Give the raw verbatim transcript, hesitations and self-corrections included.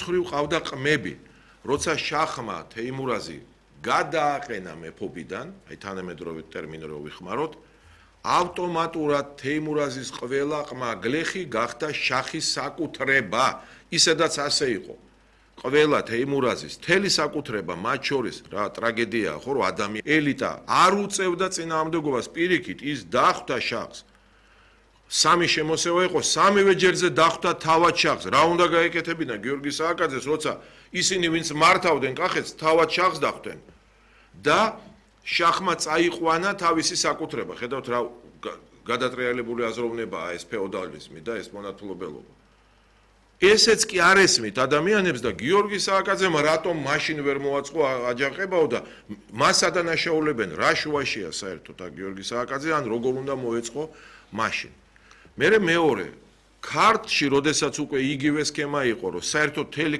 მხრივ ყავდა ყმები, როცა შახმა თეიმურაზი გადააყენა მეფობიდან, აი თანამედროვე ტერმინი რო ვიხმაროთ, ავტომატურად თეიმურაზის ყველა ყმა გლეხი გახდა შახის საკუთრება, ისედაც ასე იყო. ყველა თეიმურაზის თელი საკუთრება, მათ შორის რა ტრაგედიაა, ხო, რომ ადამიანი ელიტა არ უწევდა წინააღმდეგობას პირიქით, ის დახვდა შახს. სამი შემოსევა იყო, სამივე ჯერზე დახვდა თავად შახს. რა უნდა გაეკეთებინა გიორგი სააკაძეს, როცა ისინი ვინც მართავდნენ კახეთს, თავად შახს დახვდნენ. და შახმა წაიყვანა თავისი საკუთრება. ხედავთ რა გადატრიალებული აზროვნებაა ეს ფეოდალიზმი და ეს მონათლობელობა. ესეც კი არ ესმით ადამიანებს და გიორგი სააკაძემ რატომ მაშინ ვერ მოაწყო აჯანყებაო და მას ადანაშაულებენ რა შუაშია საერთოდ ა გიორგი სააკაძე ან როგორ უნდა მოეწყო მაშინ. მერე მეორე ქართლში, როდესაც უკვე იგივე სქემა იყო, რომ საერთოდ თელი